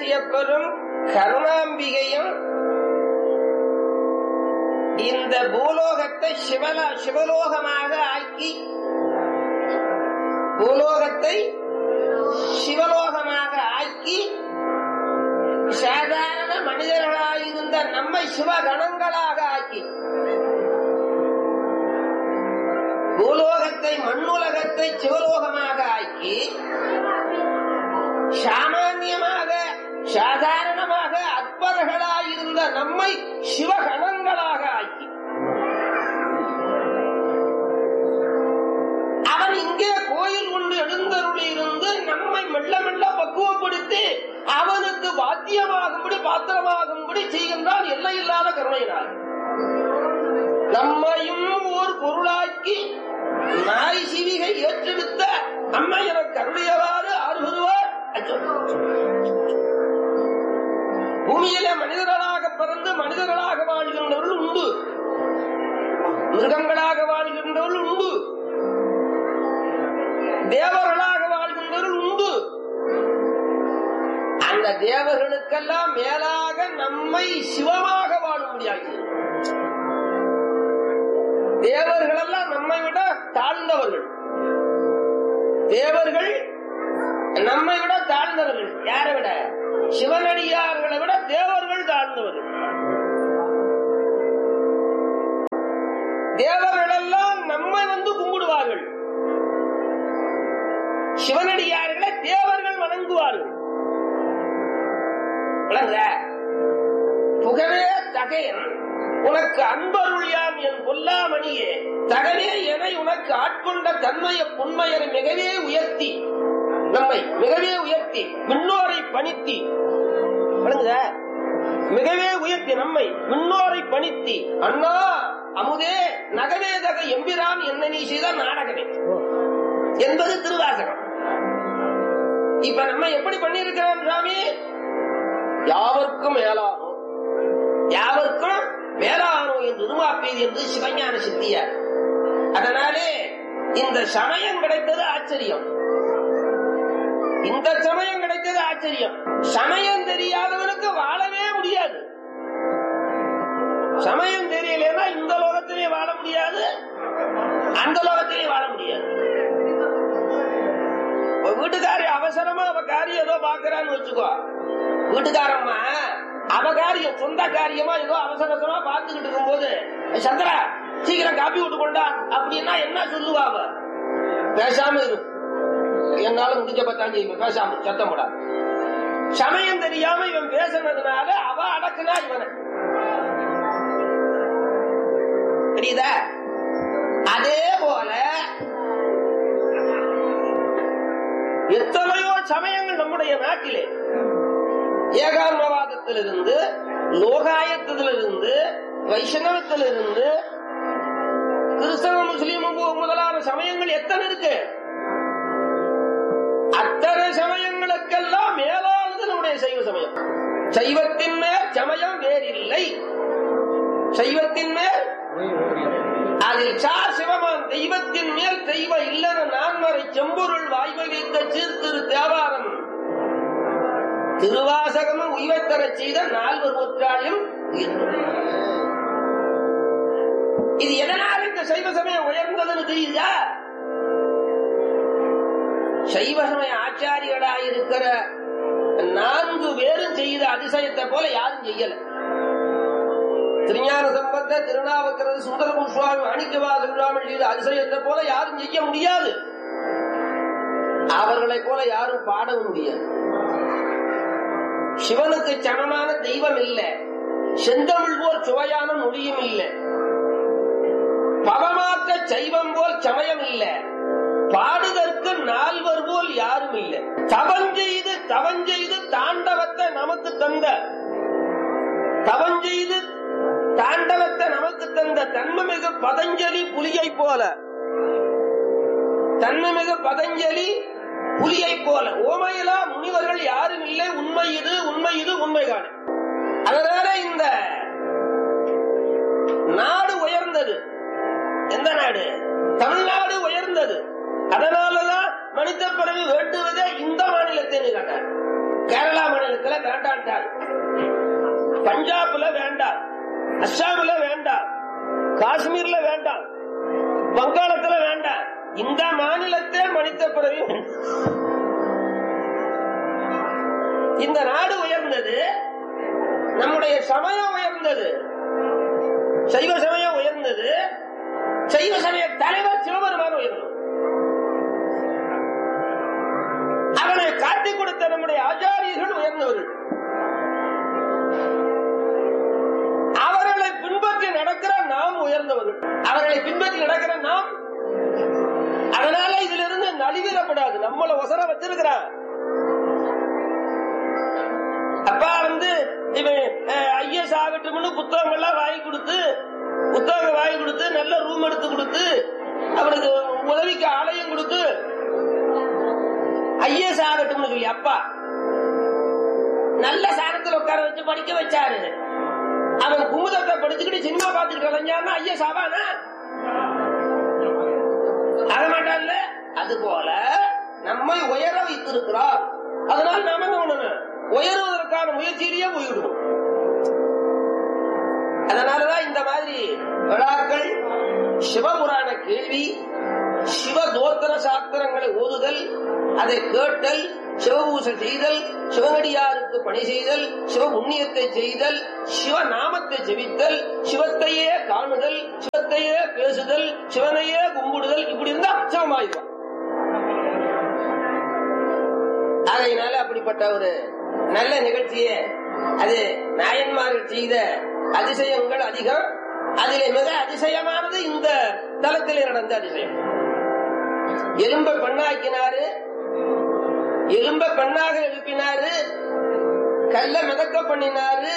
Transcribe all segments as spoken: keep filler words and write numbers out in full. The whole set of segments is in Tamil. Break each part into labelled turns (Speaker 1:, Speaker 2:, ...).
Speaker 1: ஐயப்பரும் கருணாம்பிகையும் இந்த பூலோகத்தை சிவலா சிவலோகமாக ஆக்கி பூலோகத்தை சிவலோகமாக ஆக்கி சாதாரண மனிதர்களாயிருந்த நம்மை சிவகணங்களாக ஆக்கி பூலோகத்தை மண்ணுலகத்தை சிவலோகமாக ஆக்கி சாமான்யமாக சாதாரணமாக அற்பர்களாயிருந்த நம்மை சிவகணங்களாக ஆக்கி அவன் இங்கே கோயில் கொண்டு எழுந்தருளி இருந்து நம்மை மெல்ல மெல்ல பக்குவப்படுத்தி அவனுக்கு வாத்தியமாகும்படி பாத்திரமாகும்படி செய்கின்றான் எல்லையில்லாத கருணையினால். நம்மையும் ஓர் பொருளாக்கி நாய் சிவிகை ஏற்றெடுத்த அம்மை என கருடையவாறு ஆறுபடுவார். பூமியிலே மனிதர்களாக பிறந்து மனிதர்களாக வாழ்கின்றவர்கள் உண்டு, மிருகங்களாக வாழ்கின்றவர்கள் உண்டு, தேவர்களாக வாழ்கின்றவர்கள் உண்டு. அந்த தேவர்களுக்கெல்லாம் மேலாக நம்மை சிவமாக வாழ முடியாது. தேவர்கள் எல்லாம் நம்மை விட தாழ்ந்தவர்கள். தேவர்கள் நம்மை விட தாழ்ந்தவர்கள். யாரை விட? சிவனடியார்களை விட தேவர்கள் தாழ்ந்தவர்கள். தேவர்கள் எல்லாம் நம்மை வந்து கும்பிடுவார்கள். சிவனடியார்களை தேவர்கள் வணங்குவார்கள். புகவே தகையன் உனக்கு அன்பருளியான் என் பொல்லாமணியே தகவே என உனக்கு ஆட்கொண்ட தன்மைய புன்மையரை மிகவே உயர்த்தி நம்மை மிகவே உயர்த்தி முன்னோரை பணித்தி மிகவே உயர்த்தி நம்மை முன்னோரை பணித்தி அண்ணா அமுதே நகவே தக எம்பிரான் என்ன நீ செய்த நாடகமே என்பது திருவாசகம். இப்ப நம்ம எப்படி பண்ணிருக்கிறோம் சாமி? யாவர்க்கும் மேலானோ யாவர்க்கும் மேலானோ என்று உருவாப்பீது என்று சிவஞான சித்தியார். அதனாலே இந்த சமயம் கிடைத்தது ஆச்சரியம். இந்த சமயம் கிடைத்தது ஆச்சரியம். சமயம் தெரியாதவனுக்கு வாழவே முடியாது. சமயம் தெரியலன்னா இந்த லோகத்திலே வாழ முடியாது, அந்த லோகத்திலே வாழ முடியாது. வீட்டுக்காரி அவசரமா அவ காரியம் ஏதோ பாக்குறான்னு வச்சுக்கோ. வீட்டுக்காரம்மா அவ காரியம் சொந்த காரியமா ஏதோ அவசரமா பாத்துக்கிட்டு இருக்கும் போது சந்திரா சீக்கிரம் காப்பி விட்டு கொண்டா அப்படின்னா என்ன சொல்லுவா? அவ பேசாம இரு, என்னால முடிஞ்ச பத்தாம் செய்வேன், பேசாம சத்தம் போடாது. சமயம் தெரியாம இவன் பேசுனதுனால அவ அடக்குனா இவனை. தெரியுதா? அதே போல எத்தனையோ சமயங்கள் நம்முடைய நாட்டிலே ஏகான்மவாதத்திலிருந்து லோகாயத்திலிருந்து வைஷ்ணவத்திலிருந்து கிறிஸ்தவ முஸ்லீம் முதலான சமயங்கள் எத்தனை இருக்கு. அத்தனை சமயங்களுக்கெல்லாம் மேலானது நம்முடைய சைவ சமயம். சைவத்தின் மேல் சமயம் வேறில்லை. சைவத்தின் மேல் அதில் சா சிவமான் தெய்வத்தின் மேல் தெய்வ இல்லன நான்மறை செம்பொருள் வாய்மை வைத்த சீர்திரு தேவாரம் திருவாசகமும் உய்வைத்தர செய்த நால்வர் ஒற்றாளியும். இது எதனால் இந்த சைவ சமயம் உயர்ந்ததுன்னு தெரியுதா? சைவ சமய ஆச்சாரியர்களாயிருக்கிற நான்கு பேரும் செய்த அதிசயத்தை போல யாரும் செய்யல. திருஞான சம்பந்த, திருநாவுக்கரசு, சுந்தர சுவாமி, மாணிக்கவாசகர் சுவாமி செய்த அதிசயத்தை போல யாரும் செய்ய முடியாது. அவர்களை போல யாரும் பாடவும் முடியாது. சிவனுக்கு சமமான தெய்வம் இல்லை. செந்தமிழ் போல் சுவையான மொழியும் இல்லை. பவமாக்க சைவம் போல் சமயம் இல்லை. பாடுதற்கு நால்வர் போல் யாரும் இல்லை. தவஞ்செய்து தவஞ்செய்து தாண்டவத்தை நமக்கு தந்த தவஞ்செய்து தாண்டவத்தை நமக்கு தந்த தன்மமிகு பதஞ்சலி புலியை போல தன்மமிகு பதஞ்சலி புலியை போல ஓமையிலா முனிவர்கள் யாரும் இல்லை. உண்மை இது உண்மை இது உண்மை காண. அதனால இந்த நாடு உயர்ந்தது. எந்த நாடு? தமிழ்நாடு உயர்ந்தது. அதனாலதான் மனித பிறகு வேண்டுவதே இந்த மாநிலத்தை கேட்டார். கேரளா மாநிலத்தில் வேண்டாம் மாட்டார். பஞ்சாப்ல வேண்டாம், அஸ்ஸாம்ல வேண்டாம், காஷ்மீர்ல வேண்டாம், வங்காளத்துல வேண்டாம், இந்த மாநிலத்தே மனித பிறவி. இந்த நாடு உயர்ந்தது, நம்முடைய சமயம் உயர்ந்தது, சைவ சமயம் உயர்ந்தது, சைவ சமய தலைவர் சிவபெருமான் உயர்ந்தது. அவனை காட்டிக் கொடுத்த நம்முடைய ஆச்சாரியர்கள் உயர்ந்தவர்கள். அவர்களை பின்பற்றி நடக்கிற நாம் உயர்ந்தவர்கள், அவர்களை பின்பற்றி நடக்கிற நாம். அதனால இதுல இருந்து நலிவிடப்படாது. நம்மள ஒசர வச்சிருக்கிறான். அப்பா வந்து இவன் ஐஎஸ் ஆகட்டும்னு புத்தகம் எல்லாம் வாங்கி கொடுத்து, புத்தகம் வாங்கி கொடுத்து, நல்ல ரூம் எடுத்து கொடுத்து, அவனுக்கு உதவிக்கு ஆலயம் கொடுத்து ஐஎஸ் ஆகட்டும்னு சொல்லி அப்பா நல்ல சாரத்தில் உட்கார வச்சு படிக்க வச்சாரு. அவன் குமுதத்தை படிச்சுக்கிட்டு சினிமா பார்த்துட்டு கலைஞ்சான்னா ஐஎஸ் ஆவானா? ஆக மாட்டான்ல. அது போல நம்மை உயர வைத்திருக்கிறார். அதனால் நாம என்ன பண்ணணும்? உயர்வதற்கான முயற்சியிலேயே போயிடுவோம். அதனாலதான் இந்த மாதிரி விழாக்கள், சிவபுராண கேள்வி, சிவ தோத்திர சாஸ்திரங்களை ஓதுதல், அதை கேட்டல், சிவபூசை செய்தல், சிவனடியாருக்கு பணி செய்தல், சிவ புண்ணியத்தை செய்தல், சிவ நாமத்தை ஜெபித்தல், சிவத்தையே காணுதல், சிவத்தையே பேசுதல், சிவனையே கும்பிடுதல், இப்படி இருந்தா சிவமாயிடும். அதனால அப்படிப்பட்ட ஒரு நல்ல நிகழ்ச்சியை, அது நாயன்மார்கள் செய்த அதிசயங்கள் அதிகம். அதிலே மிக அதிசயமானது இந்த தலத்திலே நடந்த அதிசயம். எலும்ப பெண்ணாக்கினாரு, எலும்ப பெண்ணாக எழுப்பினாரு, கல்ல மிதக்க பண்ணினாரு.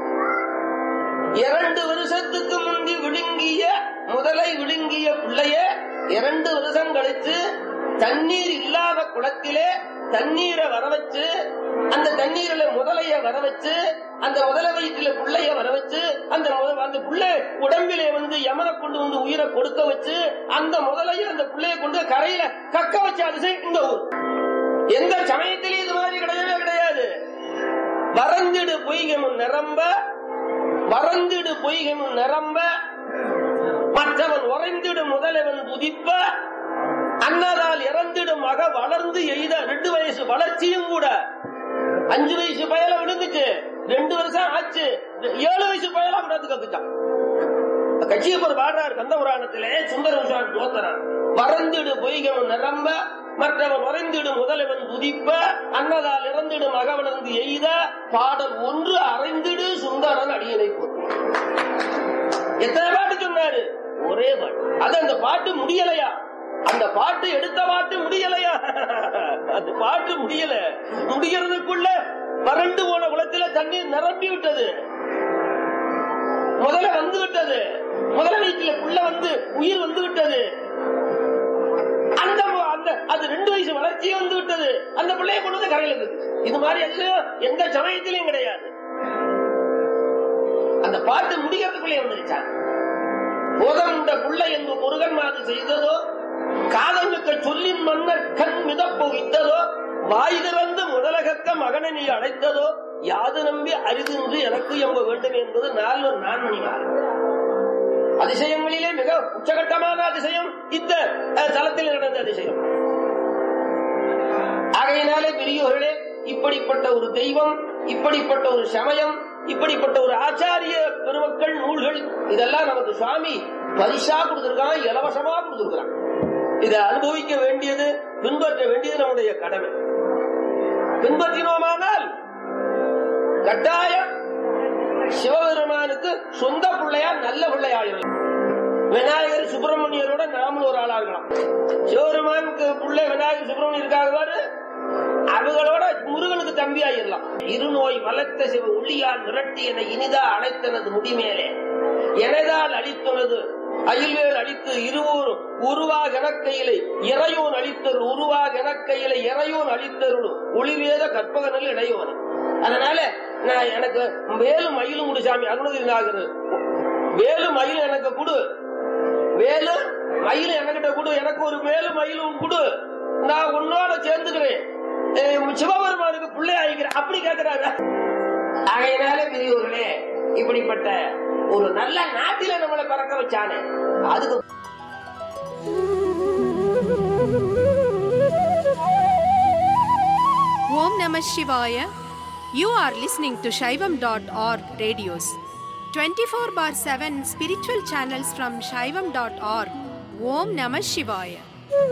Speaker 1: இரண்டு வருஷத்துக்கு முந்தி விழுங்கிய முதலை விழுங்கிய பிள்ளைய இரண்டு வருஷம் கழித்து தண்ணீர் இல்லாத குளத்திலே தண்ணீரை வர வச்சு, அந்த தண்ணீரில முதலைய வர வச்சு, அந்த முதல வயிற்றுல புள்ளைய வர வச்சு, அந்த அந்த புள்ளை உடம்பிலே வந்து யமனை கொண்டு வந்து உயிரை கொடுக்க வச்சு, அந்த முதலைய அந்த புள்ளைய கொண்டு கரையில கக்க வச்ச அதிசயம் இந்த ஊர். எந்த சமயத்திலேயும் இது மாதிரி கிடையவே கிடையாது. வறந்திடு பொய்கமும் நிரம்ப, வறந்திடு பொய்கமும் நிரம்ப, மற்றவன் உறைந்திடும் முதலவன் துதிப்ப, அன்னதால் இறந்திடும் மக வளர்ந்து எய்த. ரெண்டு வயசு வளர்ச்சியும் கூட. அஞ்சு வயசு பயல விழுந்துச்சு, ரெண்டு வருஷம் ஆச்சு, ஏழு வயசு பயலா விடாது கத்துட்டான். கட்சியப்பர் பாடுறார் கந்த புராணத்திலே, சுந்தர தோத்தரன். வறந்திடு பொய்கவன் நிரம்ப, மற்றவன் வரைந்திடும் முதலவன் துதிப்ப, அன்னதால் இறந்திடும் மக வளர்ந்து எய்த. பாடல் ஒன்று அறைந்திடு சுந்தரன் அடியனை போட்டு. எத்தனை பாட்டு சொன்னாரு? ஒரே பாட்டு. அது அந்த பாட்டு முடியலையா? அந்த பாட்டு எடுத்த பாட்டு முடியலையா? அந்த பாட்டு முடியல. முடிகிறதுக்குள்ள வறண்டு போன குளத்தில தண்ணீர் நிரம்பி விட்டது, முதல்ல வந்து விட்டது, முதல வயிற்றுல புள்ள வந்து உயிர் வந்து விட்டது. அந்த அந்த அது ரெண்டு வயசு வளர்ச்சியே வந்து விட்டது. அந்த பிள்ளைய கொண்டு வந்து கரையில இருக்கு. இது மாதிரி எல்லாம் எந்த சமயத்திலையும் கிடையாது. அந்த பாட்டு முடிகிறதுக்குள்ளே வந்துருச்சாங்க. போதம் இந்த புள்ளை என்று முருகன் மாது செய்ததோ, காதமிக்க சொல்லின் மன்னர் கண் மிதப்பு வித்ததோ, வாய் திறந்து முதலகக்க மகனை நீ அழைத்ததோ, யாது நம்பி அரிதின்று எனக்கு எம்ப வேண்டும் என்பது நால்வர் நான்மணி மாறு. அதிசயங்களிலே மிக உச்சகட்டமான அதிசயம் இந்த தலத்தில் நடந்த அதிசயம். ஆகையினாலே பெரியோர்களே, இப்படிப்பட்ட ஒரு தெய்வம், இப்படிப்பட்ட ஒரு சமயம், இப்படிப்பட்ட ஒரு ஆச்சாரிய பெருமக்கள், நூல்கள், இதெல்லாம் நமக்கு சுவாமி பரிசா கொடுத்திருக்கான், இலவசமா கொடுத்திருக்கிறான். இதை அனுபவிக்க வேண்டியது, பின்பற்ற வேண்டியது நம்முடைய கடமை. பின்பற்றினோமானால் கட்டாயம் சிவபெருமானுக்கு சொந்த பிள்ளையா, நல்ல பிள்ளையாயிரும். விநாயகர் சுப்பிரமணியரோட நாமளும் ஒரு ஆளா இருக்கலாம். சிவபெருமானுக்கு பிள்ளை விநாயகர் சுப்பிரமணியர் இருக்காங்க, அவங்களோட முருகனுக்கு தம்பி ஆயிரலாம். இருநோய் வளர்த்த சிவ உள்ளியால் விரட்டி என இனிதா அழைத்தனது முடிமேலே, எனதால் அளித்தனது அயில்வேல் அளித்து இருவூர் உருவாக எனக்கையிலை இறையோன் அளித்தருள், உருவாக எனக்கையிலை இறையோன் அளித்தருள், ஒளிவேத கற்பகனில் இடையோன். அதனால நான் எனக்கு வேலும் மயிலும் கொடு சாமி, அருணகிரிநாதர் வேலும் மயிலும் எனக்கு கொடு, வேலும் மயிலும் எனக்கிட்ட கொடு, எனக்கு ஒரு வேலும் மயிலும் கொடு, நான் உன்னோட சேர்ந்துக்கிறேன், சிவபெருமானுக்கு பிள்ளை ஆகிக்கிறேன் அப்படி கேட்கிறாரு. இப்படிப்பட்ட ஒரு நல்ல நாட்டில நம்மளை பிறக்க வச்சானே அதுக்கு
Speaker 2: Om Namah Shivaya. You are listening to Shaivam dot org radios. twenty-four bar seven spiritual channels from Shaivam dot org. Om Namah Shivaya.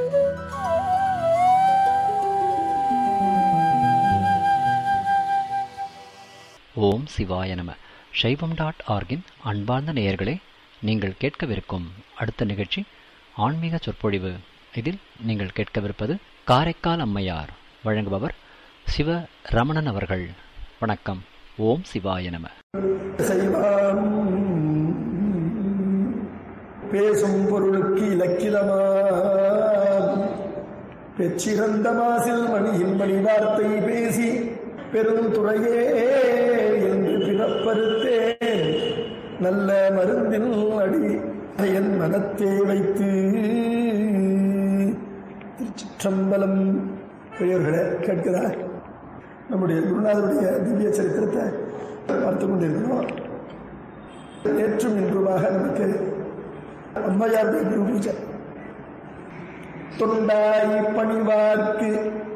Speaker 3: ஓம் சிவாய நம. சைவம் டாட் ஆர்கின் அன்பார்ந்த நேயர்களே, நீங்கள் கேட்கவிருக்கும் அடுத்த நிகழ்ச்சி ஆன்மீக சொற்பொழிவு. இதில் நீங்கள் கேட்கவிருப்பது காரைக்கால் அம்மையார். வழங்குபவர் சிவ ரமணன் அவர்கள். வணக்கம். ஓம் சிவாய நம.
Speaker 4: சைவம் பேசும் பொருளுக்கு இலக்கிலமா பெச்சிறந்த மாசில் மணியின் மணி வார்த்தை பேசி பெரும் துறையே என்று பிறப்பறுத்தேன் நல்ல மருந்தின் அடி என் மனத்தை வைத்து. திருச்சிற்றம்பலம். பெரியவர்களே, கேட்கிறார். நம்முடைய குருநாதருடைய திவ்ய சரித்திரத்தை பார்த்து கொண்டிருக்கிறோம். நேற்றும் இன்றுமாக நமக்கு அம்மையாருடைய குரு பூஜை. தொண்டாய் பணிவார்க்கு